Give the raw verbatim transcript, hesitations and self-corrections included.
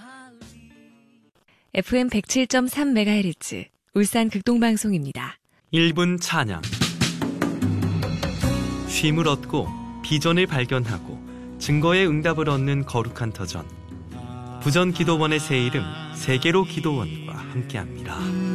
에프엠 백칠 점 삼 메가헤르츠 울산 극동방송입니다. 일 분 찬양. 쉼을 얻고 비전을 발견하고 증거의 응답을 얻는 거룩한 터전. 부전 기도원의 새 이름 세계로 기도원과 함께합니다.